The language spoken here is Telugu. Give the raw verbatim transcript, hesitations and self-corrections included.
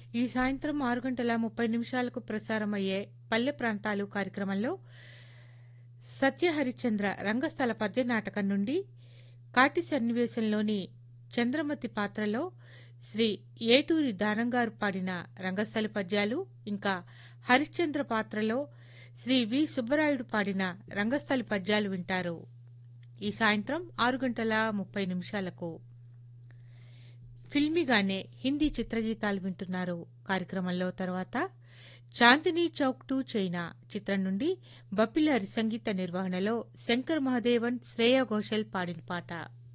ఈ సాయంత్రం ఆరు గంటల ముప్పై నిమిషాలకు ప్రసారమయ్యే పల్లె ప్రాంతాలు కార్యక్రమంలో సత్య హరిశ్చంద్ర రంగస్థల పద్య నాటకం నుండి కాటి సన్నివేశంలోని చంద్రమతి పాత్రలో శ్రీ ఏటూరి దానంగారు పాడిన రంగస్థలి పద్యాలు, ఇంకా హరిశ్చంద్ర పాత్రలో శ్రీ వి సుబ్బరాయుడు పాడిన రంగస్థలి పద్యాలు వింటారు. ఈ సాయంత్రం ఆరు గంటల ముప్పై నిమిషాలకు ఫిల్మీగానే హిందీ చిత్రగీతాలు వింటున్నారు. కార్యక్రమంలో తర్వాత చాందినీ చౌక్ టు చైనా చిత్రం నుండి బప్పిలారి సంగీత నిర్వహణలో శంకర్ మహదేవన్, శ్రేయా ఘోషల్ పాడిన పాట.